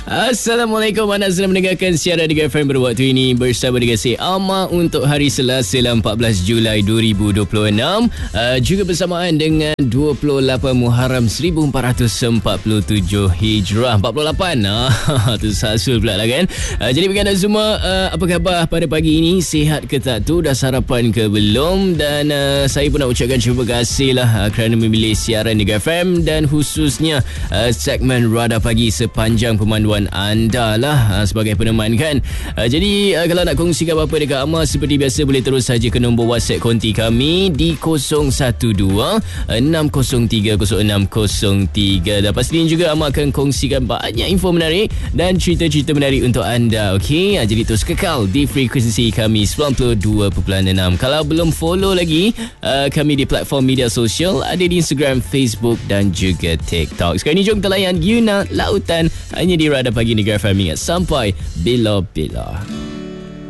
Assalamualaikum, anda sedang mendengarkan siaran Diga FM berwaktu ini bersama dengan saya Amar untuk hari Selasa 14 Julai 2026, juga bersamaan dengan 28 Muharram 1447 Hijrah. 48 tersasul pula lah kan. Jadi bagi anda semua, apa khabar pada pagi ini? Sihat ke tak tu? Dah sarapan ke belum? Dan saya pun nak ucapkan terima kasih lah kerana memilih siaran Diga FM dan khususnya segmen Radar Pagi sepanjang pemanduan anda lah sebagai peneman kan. Jadi kalau nak kongsikan apa-apa dekat Amar, seperti biasa boleh terus saja ke nombor WhatsApp konti kami di 012-603-0603. Dan pastinya juga Amar akan kongsikan banyak info menarik dan cerita-cerita menarik untuk anda. Okey, jadi terus kekal di frekuensi kami 92.6. Kalau belum follow lagi kami di platform media sosial, ada di Instagram, Facebook dan juga TikTok. Sekarang ni jom kita layan Yuna Lautan hanya di Radar Pagi Negara FM. Ingat, sampai bila-bila.